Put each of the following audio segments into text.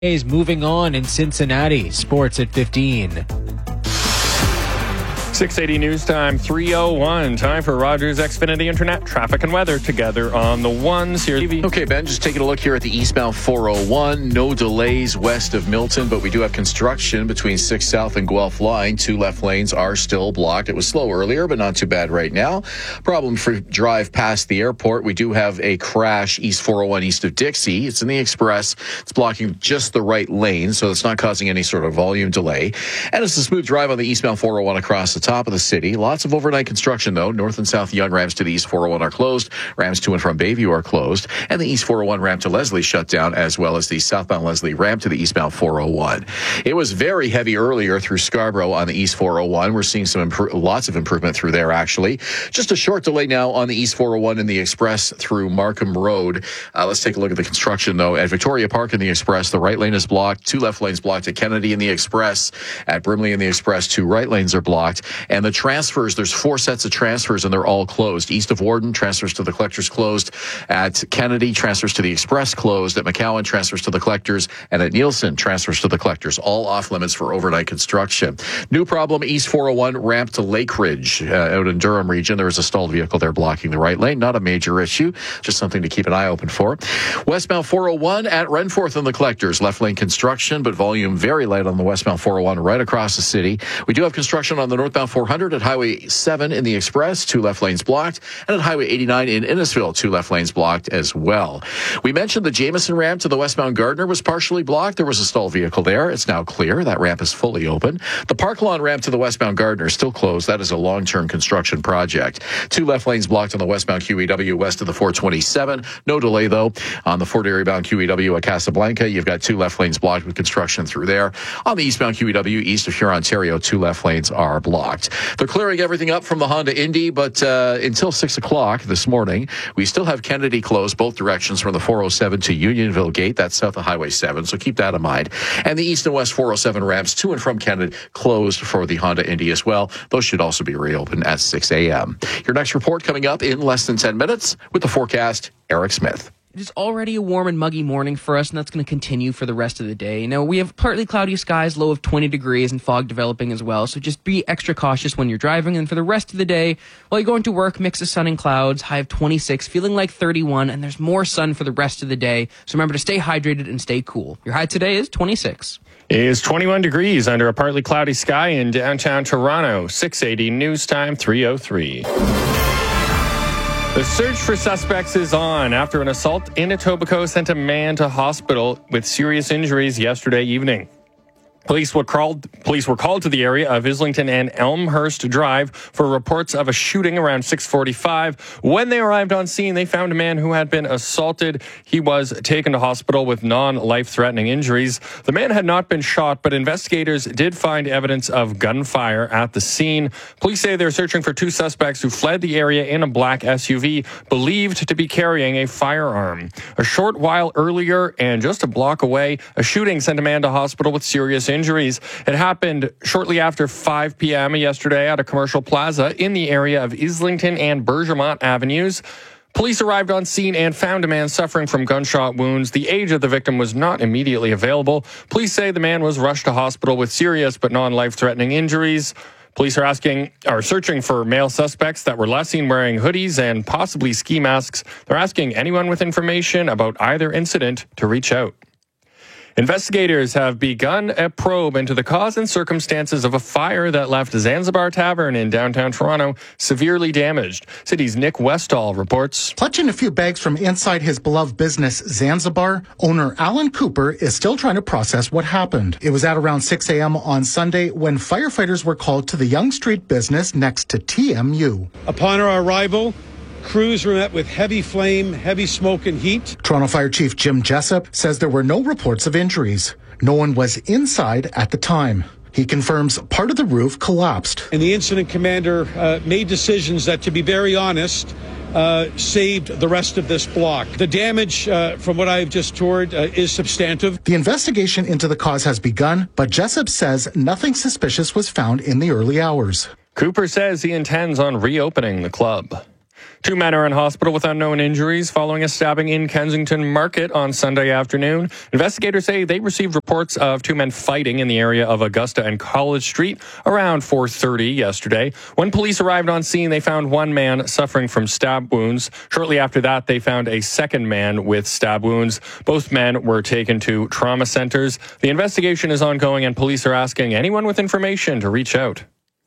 Is moving on in Cincinnati. Sports at 15. 680 News Time, 3:01. Time for Rogers Xfinity Internet traffic and weather together on the ones here. Okay, Ben, just taking a look here at the eastbound 401. No delays west of Milton, but we do have construction between 6 South and Guelph line. 2 left lanes are still blocked. It was slow earlier, but not too bad right now. Problem for drive past the airport. We do have a crash east 401 east of Dixie. It's in the express. It's blocking just the right lane, so it's not causing any sort of volume delay. And it's a smooth drive on the eastbound 401 across the top of the city. Lots of overnight construction, though. North and south Young ramps to the east 401 are closed. Ramps to and from Bayview are closed. And the east 401 ramp to Leslie shut down, as well as the southbound Leslie ramp to the eastbound 401. It was very heavy earlier through Scarborough on the east 401. We're seeing lots of improvement through there, actually. Just a short delay now on the east 401 in the express through Markham Road. Let's take a look at the construction, though. At Victoria Park in the express, the right lane is blocked. 2 left lanes blocked at Kennedy in the express. At Brimley in the express, 2 right lanes are blocked. And the transfers, there's 4 sets of transfers, and they're all closed. East of Warden, transfers to the collectors closed. At Kennedy, transfers to the express closed. At McCowan, transfers to the collectors. And at Nielsen, transfers to the collectors. All off limits for overnight construction. New problem, East 401 ramp to Lake Ridge out in Durham region. There is a stalled vehicle there blocking the right lane. Not a major issue, just something to keep an eye open for. Westbound 401 at Renforth and the collectors. Left lane construction, but volume very light on the westbound 401 right across the city. We do have construction on the northbound 400 at Highway 7 in the express, 2 left lanes blocked, and at Highway 89 in Innisfil, 2 left lanes blocked as well. We mentioned the Jameson ramp to the westbound Gardner was partially blocked. There was a stalled vehicle there. It's now clear. That ramp is fully open. The Park Lawn ramp to the westbound Gardner is still closed. That is a long-term construction project. 2 left lanes blocked on the westbound QEW west of the 427. No delay, though. On the Fort Erie-bound QEW at Casablanca, you've got 2 left lanes blocked with construction through there. On the eastbound QEW east of Huron, Ontario, 2 left lanes are blocked. They're clearing everything up from the Honda Indy, but until 6 o'clock this morning, we still have Kennedy closed both directions from the 407 to Unionville Gate. That's south of Highway 7, so keep that in mind. And the east and west 407 ramps to and from Kennedy closed for the Honda Indy as well. Those should also be reopened at 6 a.m. Your next report coming up in less than 10 minutes with the forecast, Eric Smith. It is already a warm and muggy morning for us, and that's going to continue for the rest of the day. Now, we have partly cloudy skies, low of 20 degrees, and fog developing as well, so just be extra cautious when you're driving. And for the rest of the day, while you're going to work, mix of sun and clouds, high of 26, feeling like 31, and there's more sun for the rest of the day. So remember to stay hydrated and stay cool. Your high today is 26. It is 21 degrees under a partly cloudy sky in downtown Toronto. 680 News Time, 3:03. The search for suspects is on after an assault in Etobicoke sent a man to hospital with serious injuries yesterday evening. Police were called to the area of Islington and Elmhurst Drive for reports of a shooting around 6:45. When they arrived on scene, they found a man who had been assaulted. He was taken to hospital with non-life-threatening injuries. The man had not been shot, but investigators did find evidence of gunfire at the scene. Police say they're searching for 2 suspects who fled the area in a black SUV, believed to be carrying a firearm. A short while earlier, and just a block away, a shooting sent a man to hospital with serious injuries. It happened shortly after 5 p.m. yesterday at a commercial plaza in the area of Islington and Bergemont Avenues. Police arrived on scene and found a man suffering from gunshot wounds. The age of the victim was not immediately available. Police say the man was rushed to hospital with serious but non-life-threatening injuries. Police are searching for male suspects that were last seen wearing hoodies and possibly ski masks. They're asking anyone with information about either incident to reach out. Investigators have begun a probe into the cause and circumstances of a fire that left Zanzibar Tavern in downtown Toronto severely damaged. City's Nick Westall reports. Clutching a few bags from inside his beloved business, Zanzibar, owner Alan Cooper is still trying to process what happened. It was at around 6 a.m. on Sunday when firefighters were called to the Yonge Street business next to TMU. Upon our arrival, crews were met with heavy flame, heavy smoke and heat. Toronto Fire Chief Jim Jessup says there were no reports of injuries. No one was inside at the time. He confirms part of the roof collapsed. And the incident commander made decisions that, to be very honest, saved the rest of this block. The damage, from what I've just toured, is substantive. The investigation into the cause has begun, but Jessup says nothing suspicious was found in the early hours. Cooper says he intends on reopening the club. 2 men are in hospital with unknown injuries following a stabbing in Kensington Market on Sunday afternoon. Investigators say they received reports of 2 men fighting in the area of Augusta and College Street around 4:30 yesterday. When police arrived on scene, they found 1 man suffering from stab wounds. Shortly after that, they found a 2nd man with stab wounds. Both men were taken to trauma centers. The investigation is ongoing, and police are asking anyone with information to reach out.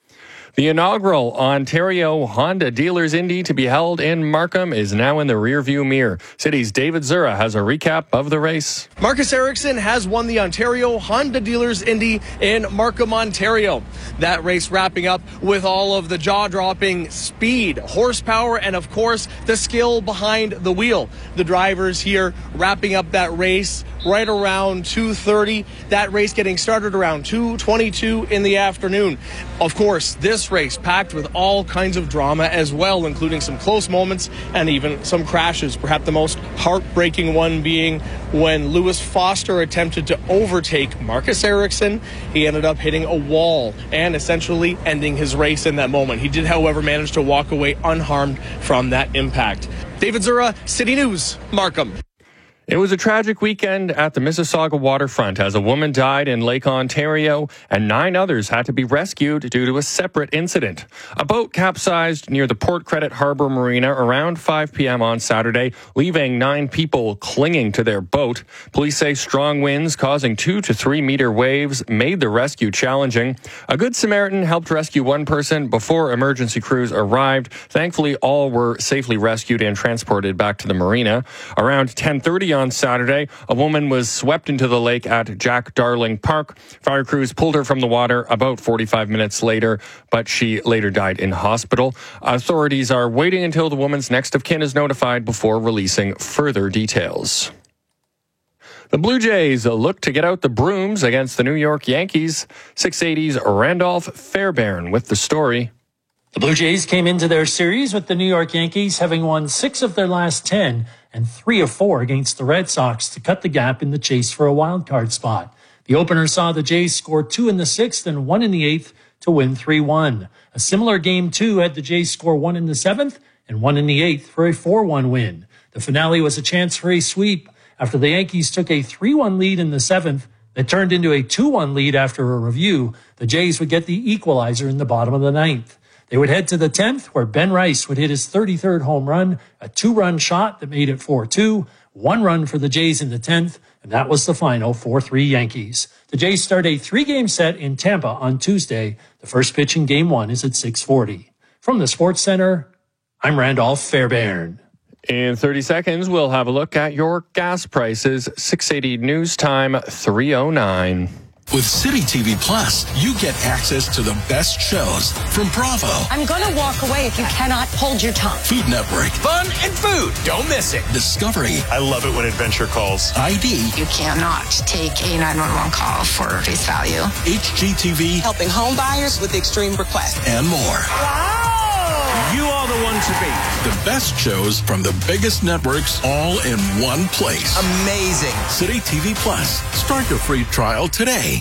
The inaugural Ontario Honda Dealers Indy to be held in Markham is now in the rearview mirror. City's David Zura has a recap of the race. Marcus Ericsson has won the Ontario Honda Dealers Indy in Markham, Ontario. That race wrapping up with all of the jaw-dropping speed, horsepower, and of course the skill behind the wheel. The drivers here wrapping up that race right around 2:30. That race getting started around 2:22 in the afternoon. Of course, this race packed with all kinds of drama as well, including some close moments and even some crashes. Perhaps the most heartbreaking one being when Lewis Foster attempted to overtake Marcus Ericsson. He ended up hitting a wall and essentially ending his race in that moment. He did, however, manage to walk away unharmed from that impact. David Zura, City News, Markham. It was a tragic weekend at the Mississauga waterfront as a woman died in Lake Ontario and 9 others had to be rescued due to a separate incident. A boat capsized near the Port Credit Harbor Marina around 5 p.m. on Saturday, leaving 9 people clinging to their boat. Police say strong winds causing 2 to 3 meter waves made the rescue challenging. A Good Samaritan helped rescue 1 person before emergency crews arrived. Thankfully, all were safely rescued and transported back to the marina. Around 10:30 on Saturday, a woman was swept into the lake at Jack Darling Park. Fire crews pulled her from the water about 45 minutes later, but she later died in hospital. Authorities are waiting until the woman's next of kin is notified before releasing further details. The Blue Jays look to get out the brooms against the New York Yankees. 680's Randolph Fairbairn with the story. The Blue Jays came into their series with the New York Yankees having won 6 of their last 10 and 3 of 4 against the Red Sox to cut the gap in the chase for a wild card spot. The opener saw the Jays score 2 in the 6th and 1 in the 8th to win 3-1. A similar game 2 had the Jays score 1 in the 7th and 1 in the 8th for a 4-1 win. The finale was a chance for a sweep after the Yankees took a 3-1 lead in the 7th that turned into a 2-1 lead after a review. The Jays would get the equalizer in the bottom of the 9th. They would head to the 10th, where Ben Rice would hit his 33rd home run, a 2-run shot that made it 4-2, 1 run for the Jays in the 10th, and that was the final 4-3 Yankees. The Jays start a 3-game set in Tampa on Tuesday. The first pitch in Game 1 is at 6:40. From the Sports Center, I'm Randolph Fairbairn. In 30 seconds, we'll have a look at your gas prices. 680 News Time, 3:09. With City TV Plus, you get access to the best shows from Bravo. I'm going to walk away if you cannot hold your tongue. Food Network. Fun and food. Don't miss it. Discovery. I love it when Adventure calls. ID. You cannot take a 911 call for face value. HGTV. Helping home buyers with extreme requests. And more. Wow! You are the one to beat. The best shows from the biggest networks all in one place. Amazing. City TV Plus. Start your free trial today.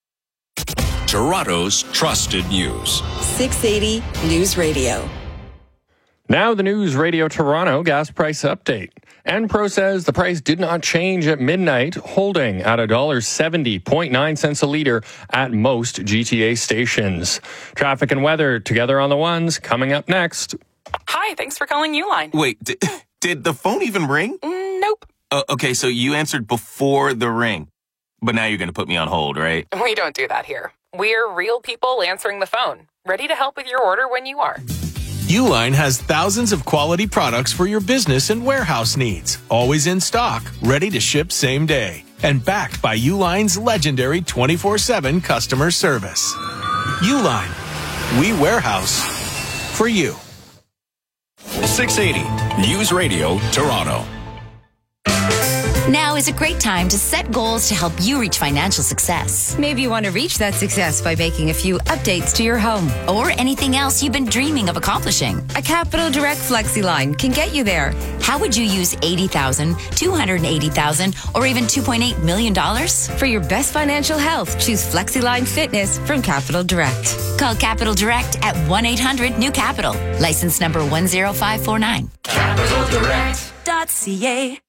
Toronto's trusted news. 680 News Radio. Now the News Radio Toronto gas price update. Enpro says the price did not change at midnight, holding at $1.70.9 a litre at most GTA stations. Traffic and weather together on the ones coming up next. Hi, thanks for calling Uline. Wait, did the phone even ring? Nope. Okay, so you answered before the ring. But now you're going to put me on hold, right? We don't do that here. We're real people answering the phone, ready to help with your order when you are. Uline has thousands of quality products for your business and warehouse needs. Always in stock, ready to ship same day. And backed by Uline's legendary 24/7 customer service. Uline. We warehouse for you. 680 News Radio Toronto. Now is a great time to set goals to help you reach financial success. Maybe you want to reach that success by making a few updates to your home. Or anything else you've been dreaming of accomplishing. A Capital Direct FlexiLine can get you there. How would you use $80,000, $280,000, or even $2.8 million? For your best financial health, choose FlexiLine Fitness from Capital Direct. Call Capital Direct at 1-800-NEW-CAPITAL. License number 10549. CapitalDirect.ca.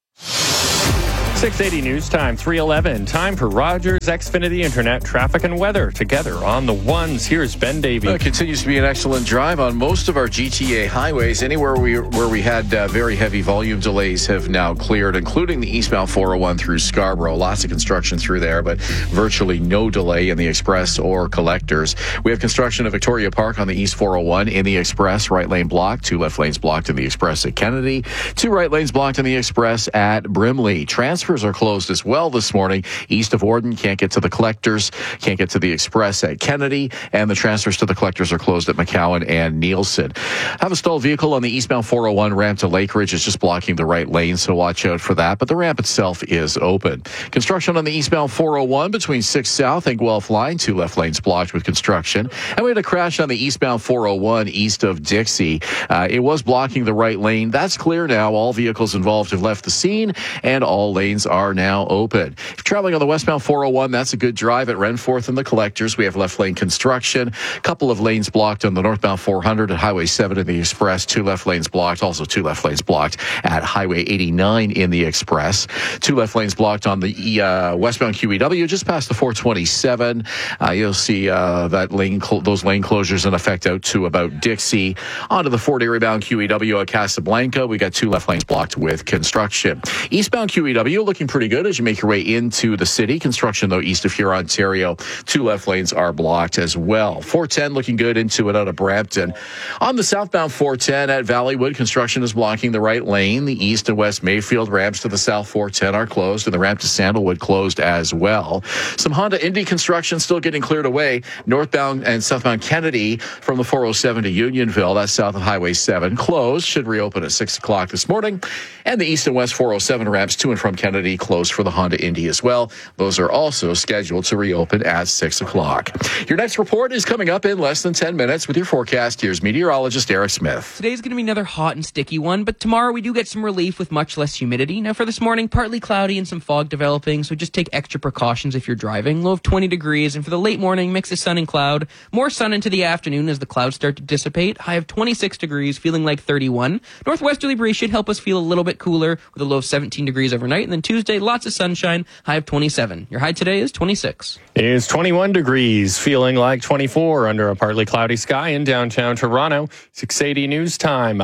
680 News Time, 3:11. Time for Rogers Xfinity Internet traffic and weather together on the ones. Here's Ben Davey. It continues to be an excellent drive on most of our GTA highways. Anywhere where we had very heavy volume delays have now cleared, including the eastbound 401 through Scarborough. Lots of construction through there, but virtually no delay in the express or collectors. We have construction at Victoria Park on the East 401 in the express. Right lane blocked, 2 left lanes blocked in the express at Kennedy, 2 right lanes blocked in the express at Brimley. Transfers are closed as well this morning. East of Orden, can't get to the collectors, can't get to the express at Kennedy, and the transfers to the collectors are closed at McCowan and Nielsen. Have a stalled vehicle on the eastbound 401 ramp to Lake Ridge. Is just blocking the right lane, so watch out for that, but the ramp itself is open. Construction on the eastbound 401 between 6 South and Guelph Line, 2 left lanes blocked with construction. And we had a crash on the eastbound 401 east of Dixie. It was blocking the right lane. That's clear now. All vehicles involved have left the scene, and all lanes are now open. If you're traveling on the westbound 401, that's a good drive at Renforth and the collectors. We have left lane construction. A couple of lanes blocked on the northbound 400 at Highway 7 in the express. 2 left lanes blocked. Also 2 left lanes blocked at Highway 89 in the express. 2 left lanes blocked on the westbound QEW just past the 427. You'll see that those lane closures in effect out to about Dixie. Onto the Fort Erie bound QEW at Casablanca. We got 2 left lanes blocked with construction. Eastbound QEW looking pretty good as you make your way into the city. Construction, though, east of here, Ontario. 2 left lanes are blocked as well. 410 looking good into and out of Brampton. On the southbound 410 at Valleywood, construction is blocking the right lane. The east and west Mayfield ramps to the south 410 are closed, and the ramp to Sandalwood closed as well. Some Honda Indy construction still getting cleared away. Northbound and southbound Kennedy from the 407 to Unionville. That's south of Highway 7. Closed. Should reopen at 6 o'clock this morning. And the east and west 407 ramps to and from Kennedy closed for the Honda Indy as well. Those are also scheduled to reopen at 6 o'clock. Your next report is coming up in less than 10 minutes with your forecast. Here's meteorologist Eric Smith. Today's going to be another hot and sticky one, but tomorrow we do get some relief with much less humidity. Now for this morning, partly cloudy and some fog developing, so just take extra precautions if you're driving. Low of 20 degrees, and for the late morning, mix of sun and cloud. More sun into the afternoon as the clouds start to dissipate. High of 26 degrees, feeling like 31. Northwesterly breeze should help us feel a little bit cooler with a low of 17 degrees overnight, and then Tuesday, lots of sunshine, high of 27. Your high today is 26. It is 21 degrees, feeling like 24 under a partly cloudy sky in downtown Toronto. 680 News Time,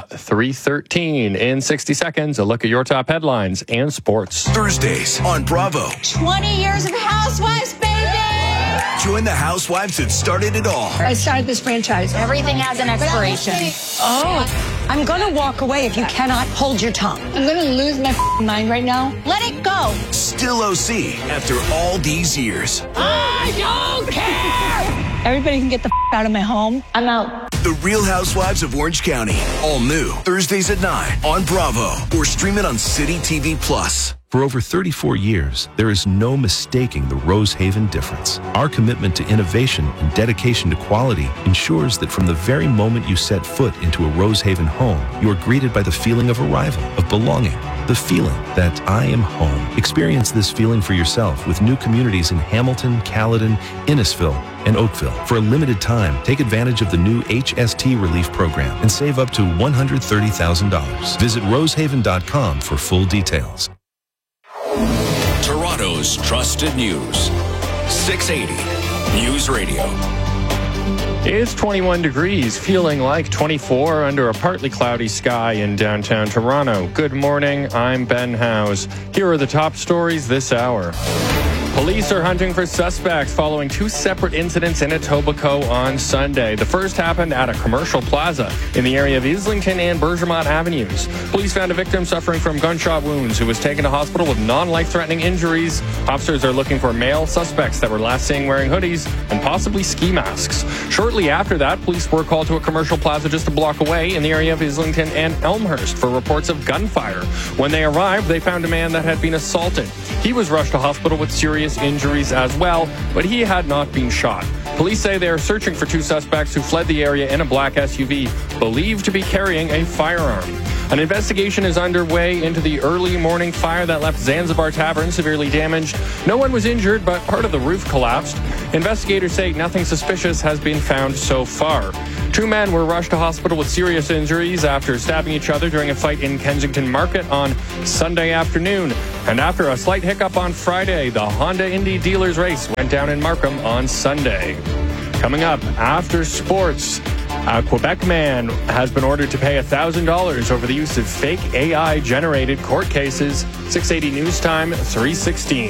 3:13. In 60 seconds, a look at your top headlines and sports. Thursdays on Bravo. 20 years of Housewives, baby! Join the housewives that started it all. I started this franchise. Everything has an expiration. Oh, I'm going to walk away if you cannot hold your tongue. I'm going to lose my mind right now. Let it go. Still OC after all these years. I don't care. Everybody can get the out of my home. I'm out. The Real Housewives of Orange County. All new. Thursdays at 9 on Bravo. Or stream it on City TV Plus. For over 34 years, there is no mistaking the Rosehaven difference. Our commitment to innovation and dedication to quality ensures that from the very moment you set foot into a Rosehaven home, you are greeted by the feeling of arrival, of belonging, the feeling that I am home. Experience this feeling for yourself with new communities in Hamilton, Caledon, Innisfil, and Oakville. For a limited time, take advantage of the new HST Relief Program and save up to $130,000. Visit rosehaven.com for full details. Toronto's trusted news. 680 News Radio. It's 21 degrees, feeling like 24 under a partly cloudy sky in downtown Toronto. Good morning, I'm Ben Howes. Here are the top stories this hour. Police are hunting for suspects following two separate incidents in Etobicoke on Sunday. The first happened at a commercial plaza in the area of Islington and Bergermont Avenues. Police found a victim suffering from gunshot wounds who was taken to hospital with non-life-threatening injuries. Officers are looking for male suspects that were last seen wearing hoodies and possibly ski masks. Shortly after that, police were called to a commercial plaza just a block away in the area of Islington and Elmhurst for reports of gunfire. When they arrived, they found a man that had been assaulted. He was rushed to hospital with serious injuries as well, but he had not been shot. Police say they are searching for two suspects who fled the area in a black SUV, believed to be carrying a firearm. An investigation is underway into the early morning fire that left Zanzibar Tavern severely damaged. No one was injured, but part of the roof collapsed. Investigators say nothing suspicious has been found so far. Two men were rushed to hospital with serious injuries after stabbing each other during a fight in Kensington Market on Sunday afternoon. And after a slight hiccup on Friday, the Honda Indy Dealers race went down in Markham on Sunday. Coming up after sports, a Quebec man has been ordered to pay $1,000 over the use of fake AI-generated court cases. 680 News Time, 3:16.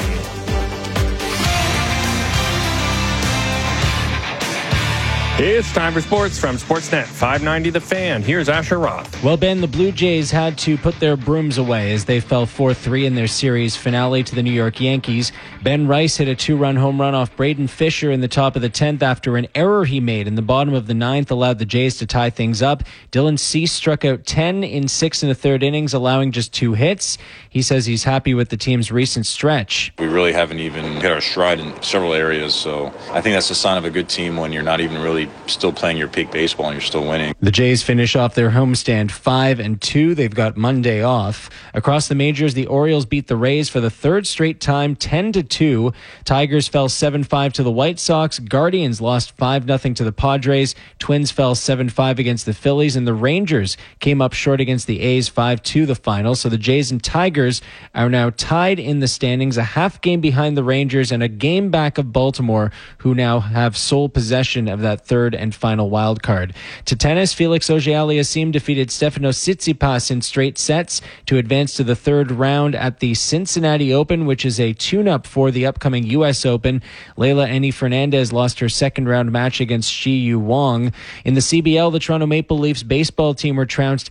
It's time for sports from Sportsnet 590 The Fan. Here's Asher Roth. Well, Ben, the Blue Jays had to put their brooms away as they fell 4-3 in their series finale to the New York Yankees. Ben Rice hit a 2-run home run off Braden Fisher in the top of the 10th after an error he made in the bottom of the 9th allowed the Jays to tie things up. Dylan Cease struck out 10 in 6 and a third innings, allowing just 2 hits. He says he's happy with the team's recent stretch. We really haven't even hit our stride in several areas, so I think that's a sign of a good team when you're not even really still playing your peak baseball and you're still winning. The Jays finish off their homestand 5-2. They've got Monday off. Across the majors, the Orioles beat the Rays for the third straight time, 10-2. Tigers fell 7-5 to the White Sox. Guardians lost 5-0 to the Padres. Twins fell 7-5 against the Phillies, and the Rangers came up short against the A's 5-2 the final. So the Jays and Tigers are now tied in the standings, a half game behind the Rangers and a game back of Baltimore, who now have sole possession of that third and final wild card. To tennis, Felix Auger-Aliassime defeated Stefanos Tsitsipas in straight sets to advance to the third round at the Cincinnati Open, which is a tune-up for the upcoming U.S. Open. Leila Eni Fernandez lost her second round match against Shi Yu Wang. In the CBL, the Toronto Maple Leafs baseball team were trounced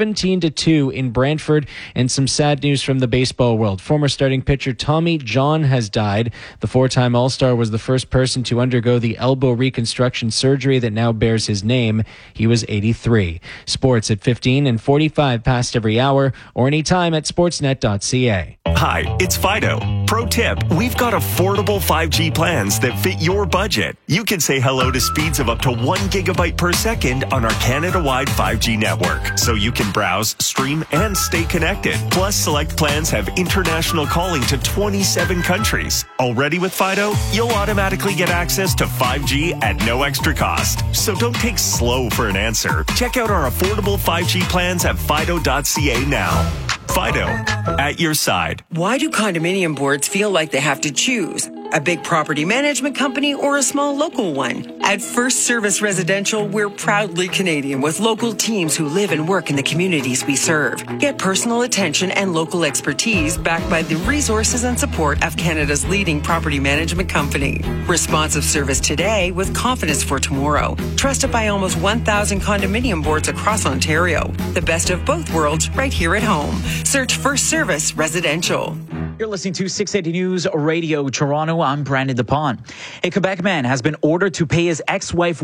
17-2 in Brantford, and some sad news from the baseball world. Former starting pitcher Tommy John has died. The four-time All-Star was the first person to undergo the elbow reconstruction surgery that now bears his name. He was 83. Sports at 15 and 45 past every hour, or anytime at sportsnet.ca. Hi, it's Fido. Pro tip, we've got affordable 5G plans that fit your budget. You can say hello to speeds of up to 1 gigabyte per second on our Canada-wide 5G network, so you can browse, stream, and stay connected. Plus, select plans have international calling to 27 countries. Already with Fido, you'll automatically get access to 5G at no extra cost. So don't take slow for an answer. Check out our affordable 5G plans at fido.ca now. Fido, at your side. Why do condominium boards feel like they have to choose? A big property management company or a small local one? At First Service Residential, we're proudly Canadian with local teams who live and work in the communities we serve. Get personal attention and local expertise backed by the resources and support of Canada's leading property management company. Responsive service today with confidence for tomorrow. Trusted by almost 1,000 condominium boards across Ontario. The best of both worlds right here at home. Search First Service Residential. You're listening to 680 News Radio Toronto. I'm Brandon DePont. A Quebec man has been ordered to pay his ex-wife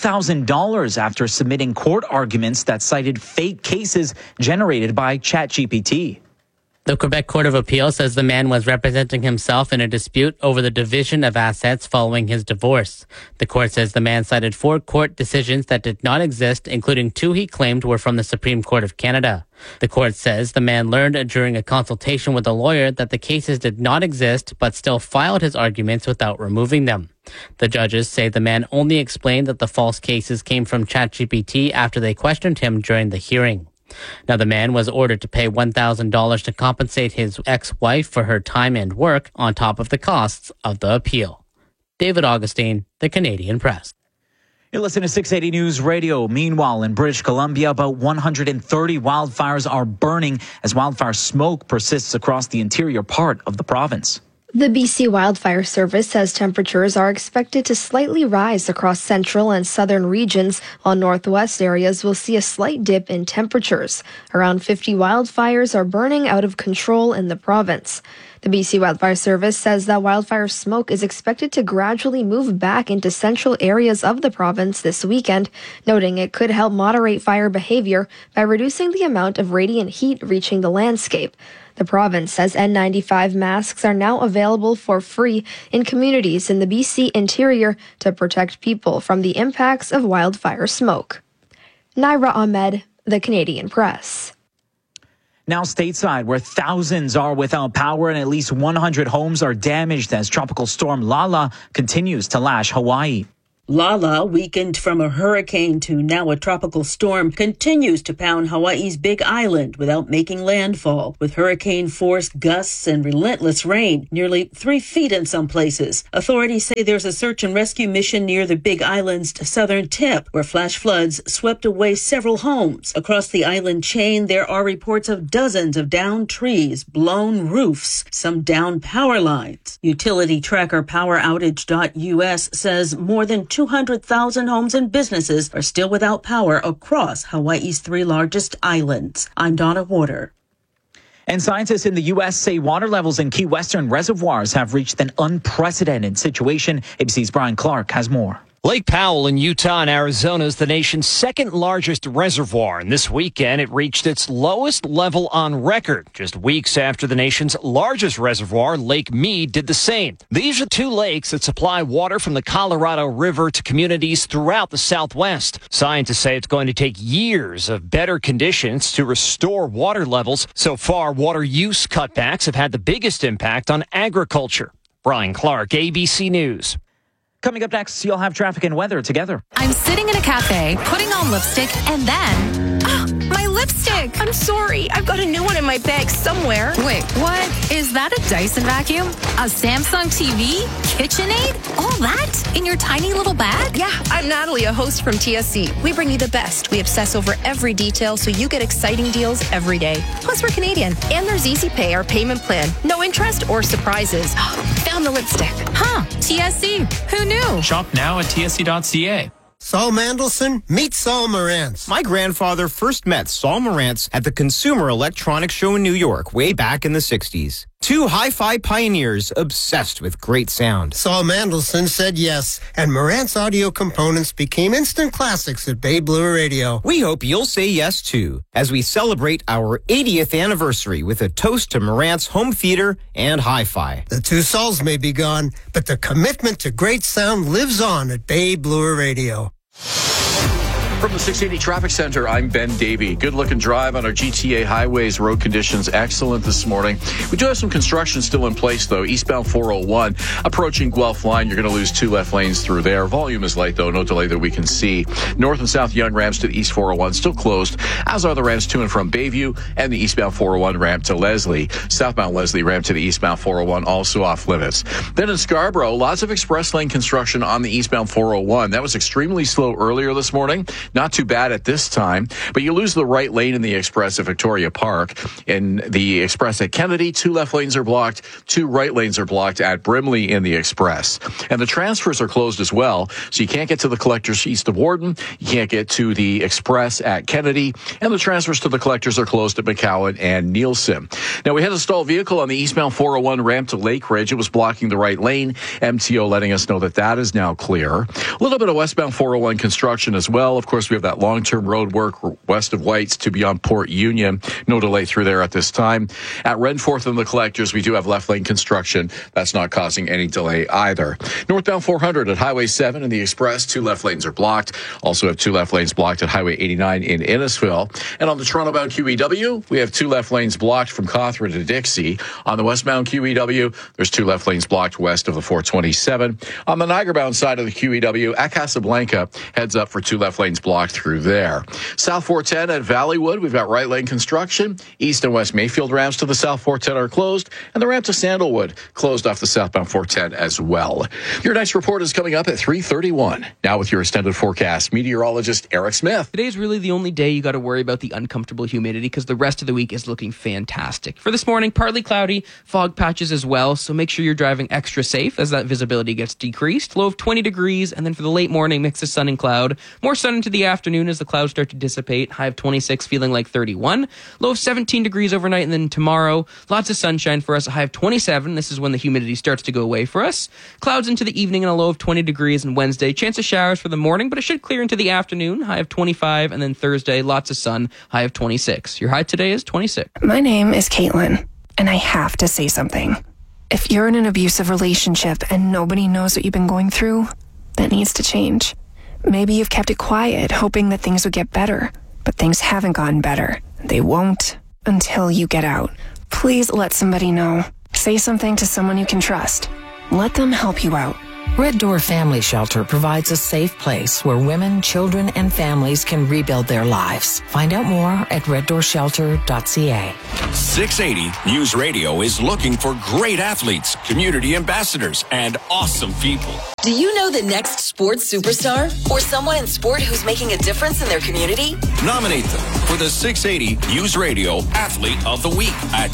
$1,000 after submitting court arguments that cited fake cases generated by ChatGPT. The Quebec Court of Appeal says the man was representing himself in a dispute over the division of assets following his divorce. The court says the man cited 4 court decisions that did not exist, including 2 he claimed were from the Supreme Court of Canada. The court says the man learned during a consultation with a lawyer that the cases did not exist, but still filed his arguments without removing them. The judges say the man only explained that the false cases came from ChatGPT after they questioned him during the hearing. Now, the man was ordered to pay $1,000 to compensate his ex-wife for her time and work on top of the costs of the appeal. David Augustine, The Canadian Press. You're listening to 680 News Radio. Meanwhile, in British Columbia, about 130 wildfires are burning as wildfire smoke persists across the interior part of the province. The BC Wildfire Service says temperatures are expected to slightly rise across central and southern regions, while northwest areas will see a slight dip in temperatures. Around 50 wildfires are burning out of control in the province. The BC Wildfire Service says that wildfire smoke is expected to gradually move back into central areas of the province this weekend, noting it could help moderate fire behavior by reducing the amount of radiant heat reaching the landscape. The province says N95 masks are now available for free in communities in the BC interior to protect people from the impacts of wildfire smoke. Naira Ahmed, The Canadian Press. Now stateside, where thousands are without power and at least 100 homes are damaged as Tropical Storm Lala continues to lash Hawaii. Lala, weakened from a hurricane to now a tropical storm, continues to pound Hawaii's Big Island without making landfall. With hurricane-force gusts and relentless rain, nearly 3 feet in some places. Authorities say there's a search and rescue mission near the Big Island's southern tip, where flash floods swept away several homes. Across the island chain, there are reports of dozens of downed trees, blown roofs, some downed power lines. Utility tracker PowerOutage.us says more than 200,000 homes and businesses are still without power across Hawaii's 3 largest islands. I'm Donna Warder. And scientists in the U.S. say water levels in Key Western reservoirs have reached an unprecedented situation. ABC's Brian Clark has more. Lake Powell in Utah and Arizona is the nation's second largest reservoir, and this weekend it reached its lowest level on record, just weeks after the nation's largest reservoir, Lake Mead, did the same. These are 2 lakes that supply water from the Colorado River to communities throughout the Southwest. Scientists say it's going to take years of better conditions to restore water levels. So far, water use cutbacks have had the biggest impact on agriculture. Brian Clark, ABC News. Coming up next, you'll have traffic and weather together. I'm sitting in a cafe, putting on lipstick, and then... my lipstick! I'm sorry. I've got a new one in my bag somewhere. Wait, what? Is that a Dyson vacuum? A Samsung TV? KitchenAid? All that? In your tiny little bag? Yeah, I'm Natalie, a host from TSC. We bring you the best. We obsess over every detail so you get exciting deals every day. Plus, we're Canadian. And there's Easy Pay, our payment plan. No interest or surprises. Found the lipstick. Huh, TSC. Who knew? Shop now at tsc.ca. Saul Mandelson, meet Saul Morantz. My grandfather first met Saul Morantz at the Consumer Electronics Show in New York way back in the 60s. 2 hi-fi pioneers obsessed with great sound. Saul Mandelson said yes, and Morantz audio components became instant classics at Bay Blue Radio. We hope you'll say yes, too, as we celebrate our 80th anniversary with a toast to Morantz home theater and hi-fi. The 2 Sauls may be gone, but the commitment to great sound lives on at Bay Blue Radio. From the 680 Traffic Center, I'm Ben Davey. Good looking drive on our GTA highways. Road conditions excellent this morning. We do have some construction still in place, though. Eastbound 401 approaching Guelph Line. You're going to lose 2 left lanes through there. Volume is light, though. No delay that we can see. North and south Young ramps to the East 401 still closed, as are the ramps to and from Bayview and the eastbound 401 ramp to Leslie. Southbound Leslie ramp to the eastbound 401 also off limits. Then in Scarborough, lots of express lane construction on the eastbound 401. That was extremely slow earlier this morning. Not too bad at this time, but you lose the right lane in the express at Victoria Park. In the express at Kennedy, 2 left lanes are blocked, 2 right lanes are blocked at Brimley in the express. And the transfers are closed as well, so you can't get to the collectors east of Warden, you can't get to the express at Kennedy, and the transfers to the collectors are closed at McCowan and Nielsen. Now, we had a stalled vehicle on the eastbound 401 ramp to Lake Ridge. It was blocking the right lane. MTO letting us know that that is now clear. A little bit of westbound 401 construction as well. Of course, we have that long-term road work west of Whites to beyond Port Union. No delay through there at this time. At Renforth and the collectors, we do have left lane construction. That's not causing any delay either. Northbound 400 at Highway 7 and the Express, 2 left lanes are blocked. Also have 2 left lanes blocked at Highway 89 in Innisfil. And on the Toronto-bound QEW, we have 2 left lanes blocked from Cawthron to Dixie. On the westbound QEW, there's 2 left lanes blocked west of the 427. On the Niagara-bound side of the QEW, at Casablanca, heads up for 2 left lanes blocked through there. South 410 at Valleywood, we've got right lane construction. East and West Mayfield ramps to the South 410 are closed, and the ramp to Sandalwood closed off the southbound 410 as well. Your next report is coming up at 3:31. Now with your extended forecast, meteorologist Eric Smith. Today's really the only day you got to worry about the uncomfortable humidity because the rest of the week is looking fantastic. For this morning, partly cloudy, fog patches as well, so make sure you're driving extra safe as that visibility gets decreased. Low of 20 degrees, and then for the late morning, mix of sun and cloud. More sun into the afternoon as the clouds start to dissipate. High of 26, feeling like 31. Low of 17 degrees overnight, and then tomorrow, lots of sunshine for us. A high of 27. This is when the humidity starts to go away for us. Clouds into the evening and a low of 20 degrees on Wednesday. Chance of showers for the morning, but it should clear into the afternoon. High of 25, and then Thursday, lots of sun. High of 26. Your high today is 26. My name is Caitlin, and I have to say something. If you're in an abusive relationship and nobody knows what you've been going through, that needs to change. Maybe you've kept it quiet, hoping that things would get better, but things haven't gotten better. They won't until you get out. Please let somebody know. Say something to someone you can trust. Let them help you out. Red Door Family Shelter provides a safe place where women, children, and families can rebuild their lives. Find out more at reddoorshelter.ca. 680 News Radio is looking for great athletes, community ambassadors, and awesome people. Do you know the next sports superstar? Or someone in sport who's making a difference in their community? Nominate them for the 680 News Radio Athlete of the Week at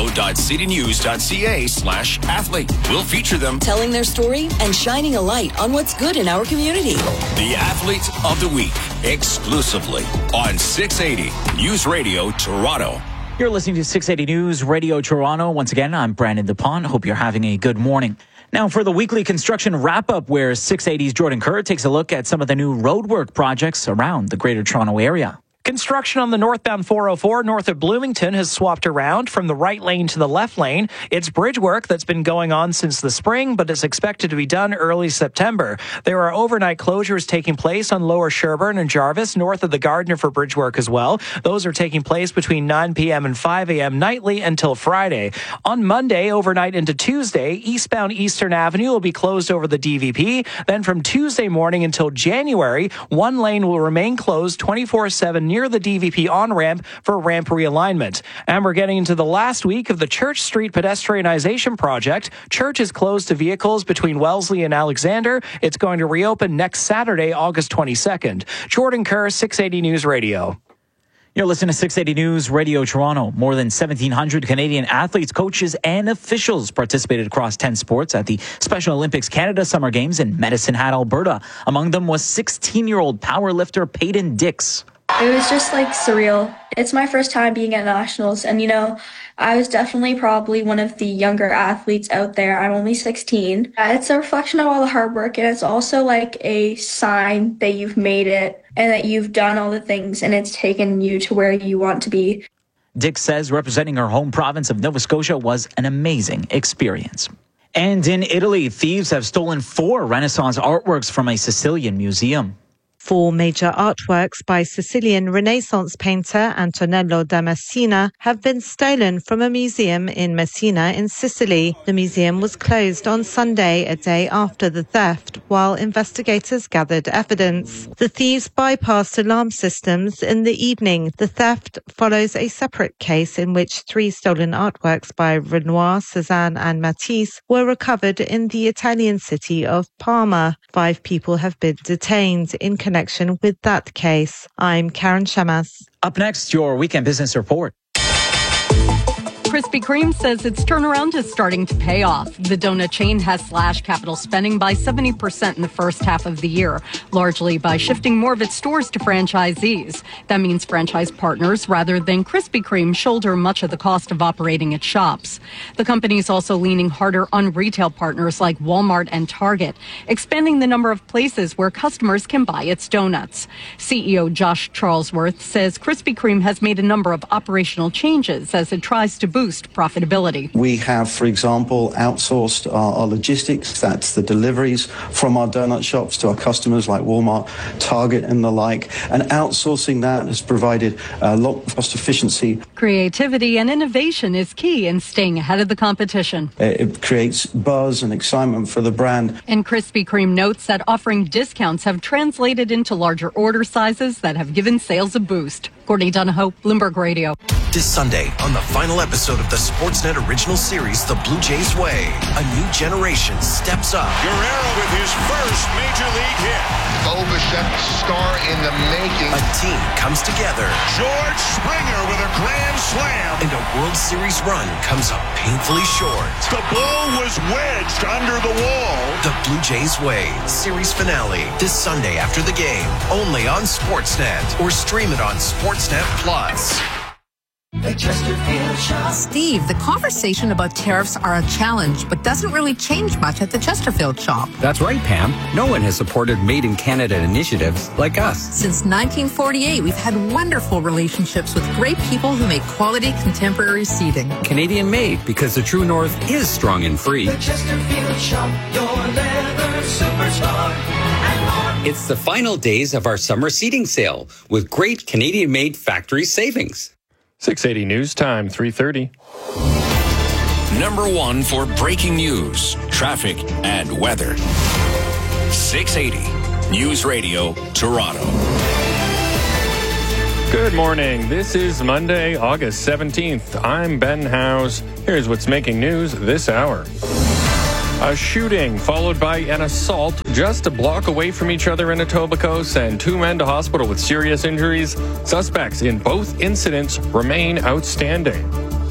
toronto.citynews.ca/athlete. We'll feature them telling their story and shining a light on what's good in our community. The Athlete of the Week, exclusively on 680 News Radio Toronto. You're listening to 680 News Radio Toronto. Once again, I'm Brandon DuPont. Hope you're having a good morning. Now for the weekly construction wrap-up, where 680's Jordan Kerr takes a look at some of the new roadwork projects around the Greater Toronto Area. Construction on the northbound 404 north of Bloomington has swapped around from the right lane to the left lane. It's bridge work that's been going on since the spring, but it's expected to be done early September. There are overnight closures taking place on Lower Sherbourne and Jarvis, north of the Gardner for bridge work as well. Those are taking place between 9 p.m. and 5 a.m. nightly until Friday. On Monday, overnight into Tuesday, eastbound Eastern Avenue will be closed over the DVP. Then from Tuesday morning until January, one lane will remain closed 24/7 near the DVP on-ramp for ramp realignment. And we're getting into the last week of the Church Street pedestrianization project. Church is closed to vehicles between Wellesley and Alexander. It's going to reopen next Saturday, August 22nd. Jordan Kerr, 680 News Radio. You're listening to 680 News Radio Toronto. More than 1,700 Canadian athletes, coaches, and officials participated across 10 sports at the Special Olympics Canada Summer Games in Medicine Hat, Alberta. Among them was 16-year-old powerlifter Peyton Dix. It was just surreal. It's my first time being at nationals, and I was definitely probably one of the younger athletes out there. I'm only 16. It's a reflection of all the hard work, and it's also a sign that you've made it and that you've done all the things, and it's taken you to where you want to be. Dix says representing her home province of Nova Scotia was an amazing experience. And in Italy, thieves have stolen 4 Renaissance artworks from a Sicilian museum. 4 major artworks by Sicilian Renaissance painter Antonello da Messina have been stolen from a museum in Messina in Sicily. The museum was closed on Sunday, a day after the theft, while investigators gathered evidence. The thieves bypassed alarm systems in the evening. The theft follows a separate case in which 3 stolen artworks by Renoir, Cézanne and Matisse were recovered in the Italian city of Parma. 5 people have been detained in connection with that case. I'm Karen Shamas. Up next, your Weekend Business Report. Krispy Kreme says its turnaround is starting to pay off. The donut chain has slashed capital spending by 70% in the first half of the year, largely by shifting more of its stores to franchisees. That means franchise partners, rather than Krispy Kreme, shoulder much of the cost of operating its shops. The company is also leaning harder on retail partners like Walmart and Target, expanding the number of places where customers can buy its donuts. CEO Josh Charlesworth says Krispy Kreme has made a number of operational changes as it tries to boost boost profitability. We have, for example, outsourced our logistics. That's the deliveries from our donut shops to our customers like Walmart, Target, and the like. And outsourcing that has provided a lot of cost efficiency. Creativity and innovation is key in staying ahead of the competition. It creates buzz and excitement for the brand. And Krispy Kreme notes that offering discounts have translated into larger order sizes that have given sales a boost. Courtney Donahoe, Bloomberg Radio. This Sunday on the final episode of the Sportsnet original series, The Blue Jays Way, a new generation steps up. Guerrero with his first major league hit. Bo Bichette, star in the making. A team comes together. George Springer with a grand slam. And a World Series run comes up painfully short. The ball was wedged under the wall. The Blue Jays Way, series finale, this Sunday after the game, only on Sportsnet, or stream it on Sportsnet Plus. The Chesterfield Shop. Steve, the conversation about tariffs are a challenge, but doesn't really change much at the Chesterfield Shop. That's right, Pam. No one has supported Made in Canada initiatives like us. Since 1948, we've had wonderful relationships with great people who make quality contemporary seating. Canadian made, because the true north is strong and free. The Chesterfield Shop, your leather superstar. It's the final days of our summer seating sale with great Canadian-made factory savings. 680 News Time, 3:30. Number one for breaking news, traffic, and weather. 680 News Radio, Toronto. Good morning. This is Monday, August 17th. I'm Ben Howes. Here's what's making news this hour. A shooting followed by an assault just a block away from each other in Etobicoke send 2 men to hospital with serious injuries. Suspects in both incidents remain outstanding.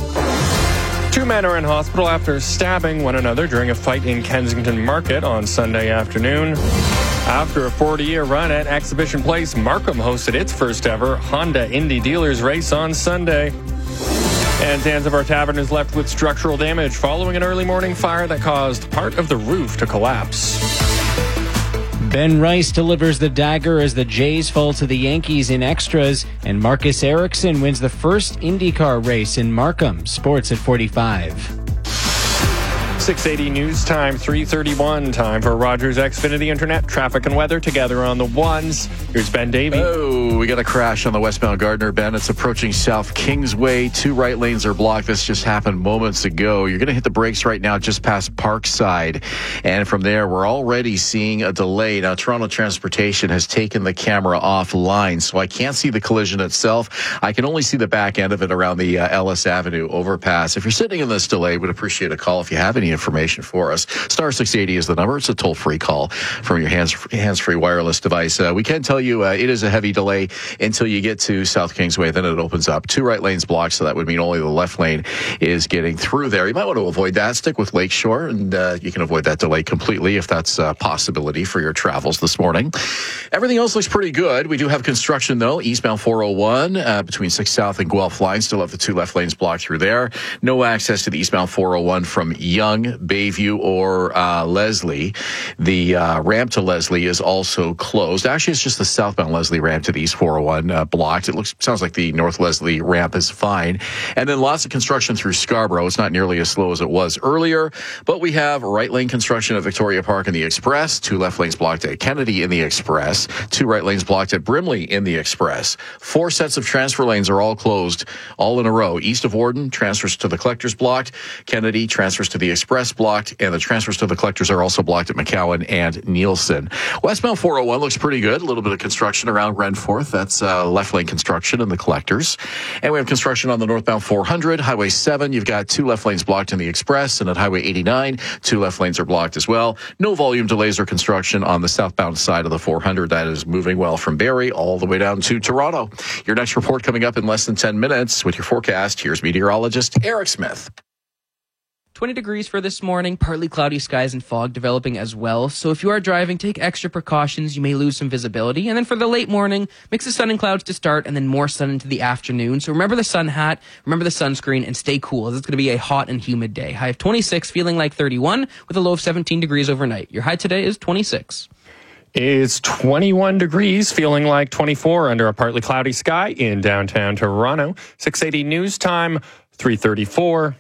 2 men are in hospital after stabbing one another during a fight in Kensington Market on Sunday afternoon. After a 40-year run at Exhibition Place, Markham hosted its first ever Honda Indy Dealers race on Sunday. And Zanzibar Tavern is left with structural damage following an early morning fire that caused part of the roof to collapse. Ben Rice delivers the dagger as the Jays fall to the Yankees in extras, and Marcus Ericsson wins the first IndyCar race in Markham. Sports at 45. 680 News Time, 3:31. Time for Rogers Xfinity Internet traffic and weather together on the ones. Here's Ben Davey. Oh, we got a crash on the westbound Gardner Bend. It's approaching South Kingsway. 2 right lanes are blocked. This just happened moments ago. You're going to hit the brakes right now just past Parkside. And from there, we're already seeing a delay. Now, Toronto Transportation has taken the camera offline, so I can't see the collision itself. I can only see the back end of it around the Ellis Avenue overpass. If you're sitting in this delay, we'd appreciate a call if you have any information for us. Star 680 is the number. It's a toll-free call from your hands-free wireless device. We can tell you it is a heavy delay until you get to South Kingsway. Then it opens up. 2 right lanes blocked, so that would mean only the left lane is getting through there. You might want to avoid that. Stick with Lakeshore, and you can avoid that delay completely if that's a possibility for your travels this morning. Everything else looks pretty good. We do have construction, though. Eastbound 401 between 6 South and Guelph Line. Still have the 2 left lanes blocked through there. No access to the eastbound 401 from Yonge, Bayview, or Leslie. The ramp to Leslie is also closed. Actually, it's just the southbound Leslie ramp to the East 401 blocked. Sounds like the North Leslie ramp is fine. And then lots of construction through Scarborough. It's not nearly as slow as it was earlier, but we have right lane construction at Victoria Park in the Express, 2 left lanes blocked at Kennedy in the Express, 2 right lanes blocked at Brimley in the Express. 4 sets of transfer lanes are all closed, all in a row. East of Warden, transfers to the Collectors blocked. Kennedy, transfers to the Express blocked, and the transfers to the Collectors are also blocked at McCowan and Nielsen. Westbound 401 looks pretty good. A little bit of construction around Renforth. That's left lane construction in the Collectors. And we have construction on the northbound 400. Highway 7, you've got 2 left lanes blocked in the Express, and at Highway 89, 2 left lanes are blocked as well. No volume delays or construction on the southbound side of the 400. That is moving well from Barrie all the way down to Toronto. Your next report coming up in less than 10 minutes with your forecast. Here's meteorologist Eric Smith. 20 degrees for this morning, partly cloudy skies and fog developing as well. So if you are driving, take extra precautions. You may lose some visibility. And then for the late morning, mix of sun and clouds to start and then more sun into the afternoon. So remember the sun hat, remember the sunscreen, and stay cool. It's going to be a hot and humid day. High of 26, feeling like 31 with a low of 17 degrees overnight. Your high today is 26. It's 21 degrees, feeling like 24 under a partly cloudy sky in downtown Toronto. 680 News Time. 3:34.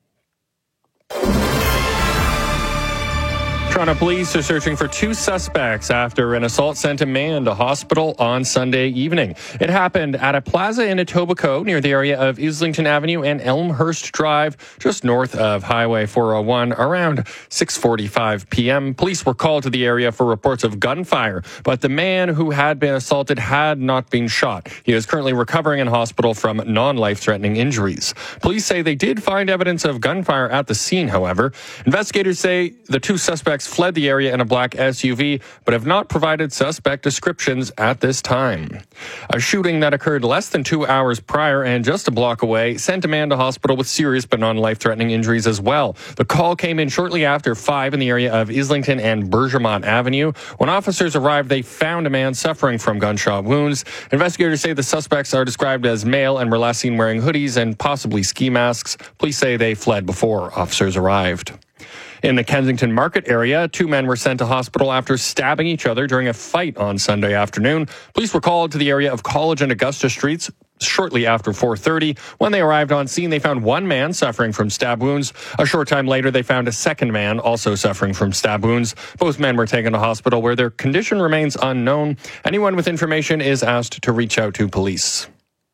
Toronto police are searching for 2 suspects after an assault sent a man to hospital on Sunday evening. It happened at a plaza in Etobicoke near the area of Islington Avenue and Elmhurst Drive, just north of Highway 401, around 6:45 p.m. Police were called to the area for reports of gunfire, but the man who had been assaulted had not been shot. He is currently recovering in hospital from non-life-threatening injuries. Police say they did find evidence of gunfire at the scene, however. Investigators say the 2 suspects fled the area in a black SUV, but have not provided suspect descriptions at this time. A shooting that occurred less than 2 hours prior and just a block away sent a man to hospital with serious but non-life-threatening injuries as well. The call came in shortly after 5 in the area of Islington and Bergermont Avenue. When officers arrived, they found a man suffering from gunshot wounds. Investigators say the suspects are described as male and were last seen wearing hoodies and possibly ski masks. Police say they fled before officers arrived. In the Kensington Market area, 2 men were sent to hospital after stabbing each other during a fight on Sunday afternoon. Police were called to the area of College and Augusta Streets shortly after 4:30. When they arrived on scene, they found one man suffering from stab wounds. A short time later, they found a second man also suffering from stab wounds. Both men were taken to hospital where their condition remains unknown. Anyone with information is asked to reach out to police.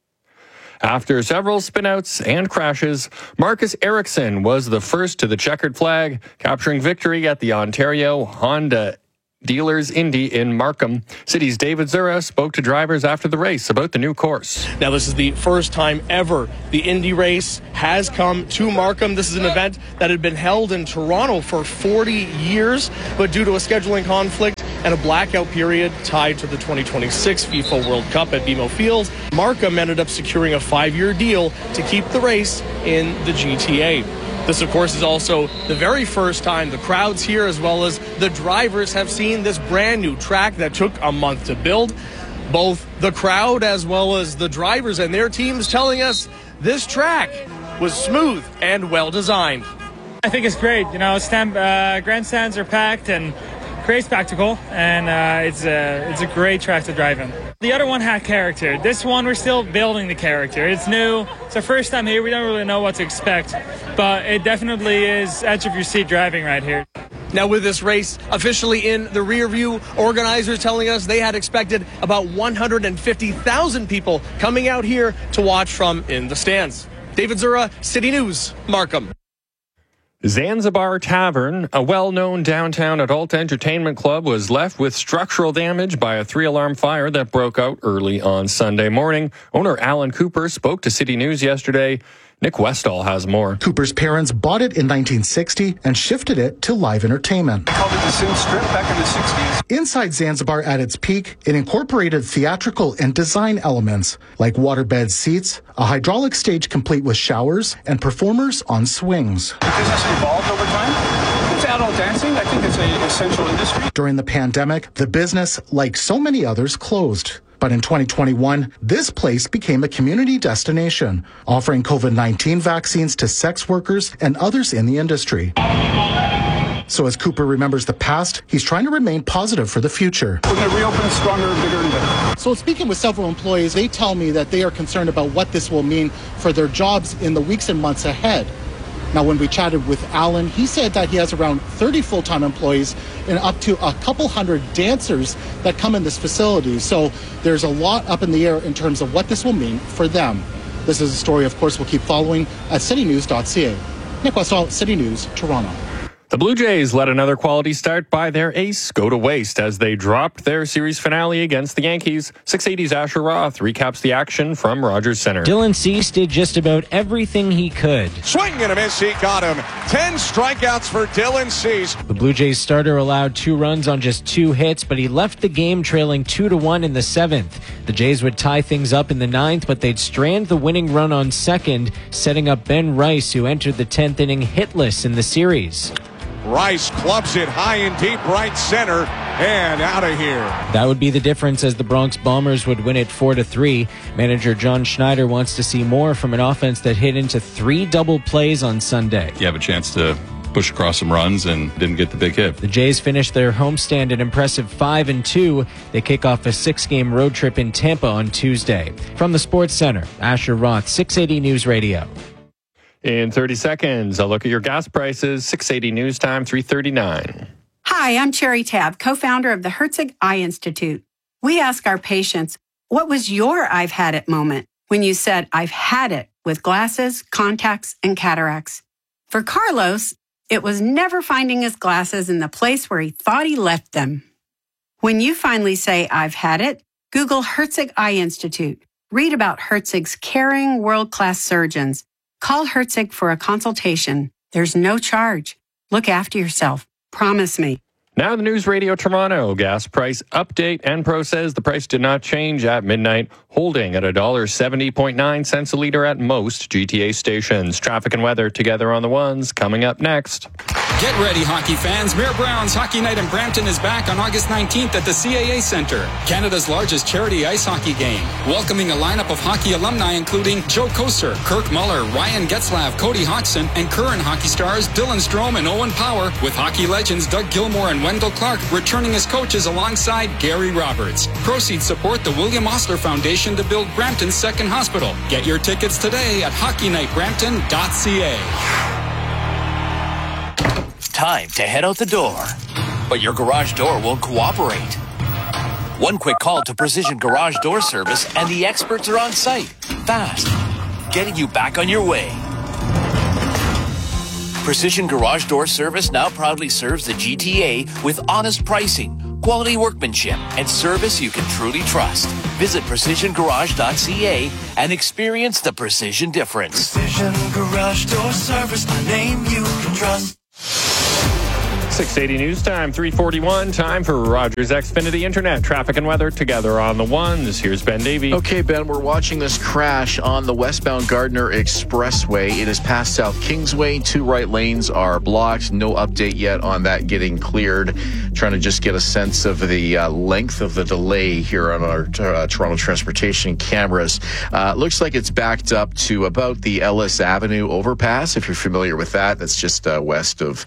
After several spinouts and crashes, Marcus Ericsson was the first to the checkered flag, capturing victory at the Ontario Honda Dealers Indy in Markham. City's David Zura spoke to drivers after the race about the new course. Now, this is the first time ever the Indy race has come to Markham. This is an event that had been held in Toronto for 40 years, but due to a scheduling conflict and a blackout period tied to the 2026 FIFA World Cup at BMO Field, Markham ended up securing a 5-year deal to keep the race in the GTA. This, of course, is also the very first time the crowds here, as well as the drivers, have seen this brand new track that took a month to build. Both the crowd as well as the drivers and their teams telling us this track was smooth and well designed. I think it's great. You know, grandstands are packed and great spectacle, and it's a great track to drive in. The other one had character. This one, we're still building the character. It's new. It's our first time here. We don't really know what to expect, but it definitely is edge of your seat driving right here. Now, with this race officially in the rear view, organizers telling us they had expected about 150,000 people coming out here to watch from in the stands. David Zura, City News, Markham. Zanzibar Tavern, a well-known downtown adult entertainment club, was left with structural damage by a 3-alarm fire that broke out early on Sunday morning. Owner Alan Cooper spoke to City News yesterday. Nick Westall has more. Cooper's parents bought it in 1960 and shifted it to live entertainment. They called it the Sin Strip back in the 60s. Inside Zanzibar at its peak, it incorporated theatrical and design elements like waterbed seats, a hydraulic stage complete with showers, and performers on swings. The business evolved over time. It's adult dancing. I think it's an essential industry. During the pandemic, the business, like so many others, closed. But in 2021, this place became a community destination, offering COVID-19 vaccines to sex workers and others in the industry. So as Cooper remembers the past, he's trying to remain positive for the future. We're going to reopen stronger, bigger, and better. So speaking with several employees, they tell me that they are concerned about what this will mean for their jobs in the weeks and months ahead. Now, when we chatted with Alan, he said that he has around 30 full-time employees and up to a couple hundred dancers that come in this facility. So there's a lot up in the air in terms of what this will mean for them. This is a story, of course, we'll keep following at citynews.ca. Nick Westall, City News, Toronto. The Blue Jays let another quality start by their ace go to waste as they dropped their series finale against the Yankees. 680's Asher Roth recaps the action from Rogers Center. Dylan Cease did just about everything he could. Swing and a miss, he got him. 10 strikeouts for Dylan Cease. The Blue Jays starter allowed 2 runs on just 2 hits, but he left the game trailing 2-1 in the 7th. The Jays would tie things up in the 9th, but they'd strand the winning run on second, setting up Ben Rice, who entered the 10th inning hitless in the series. Rice clubs it high and deep right center and out of here. That would be the difference as the Bronx Bombers would win it 4-3. Manager John Schneider wants to see more from an offense that hit into 3 double plays on Sunday. You have a chance to push across some runs and didn't get the big hit. The Jays finished their homestand an impressive 5-2. They kick off a 6-game road trip in Tampa on Tuesday. From the Sports Center, Asher Roth, 680 News Radio. In 30 seconds, a look at your gas prices. 680 News Time, 3:39. Hi, I'm Cherry Tabb, co-founder of the Herzig Eye Institute. We ask our patients, what was your I've had it moment when you said, I've had it with glasses, contacts, and cataracts? For Carlos, it was never finding his glasses in the place where he thought he left them. When you finally say, I've had it, Google Herzig Eye Institute. Read about Herzig's caring, world-class surgeons. Call Herzig for a consultation. There's no charge. Look after yourself. Promise me. Now the News Radio Toronto gas price update. Enpro says the price did not change at midnight, holding at $1.70.9 a liter at most GTA stations. Traffic and weather together on the ones coming up next. Get ready, hockey fans. Mayor Brown's Hockey Night in Brampton is back on August 19th at the CAA Centre, Canada's largest charity ice hockey game. Welcoming a lineup of hockey alumni including Joe Koser, Kirk Muller, Ryan Getzlav, Cody Hodgson, and current hockey stars Dylan Strome and Owen Power, with hockey legends Doug Gilmour and Wendell Clark returning as coaches alongside Gary Roberts. Proceeds support the William Osler Foundation to build Brampton's second hospital. Get your tickets today at hockeynightbrampton.ca. Time to head out the door, but your garage door won't cooperate. One quick call to Precision Garage Door Service and the experts are on site, fast, getting you back on your way. Precision Garage Door Service now proudly serves the GTA with honest pricing, quality workmanship, and service you can truly trust. Visit precisiongarage.ca and experience the precision difference. Precision Garage Door Service, a name you can trust. 680 News Time, 3:41. Time for Rogers Xfinity Internet. Traffic and weather together on the ones. Here's Ben Davey. Okay, Ben, we're watching this crash on the westbound Gardner Expressway. It is past South Kingsway. 2 right lanes are blocked. No update yet on that getting cleared. Trying to just get a sense of the length of the delay here on our Toronto transportation cameras. Looks like it's backed up to about the Ellis Avenue overpass. If you're familiar with that, that's just west of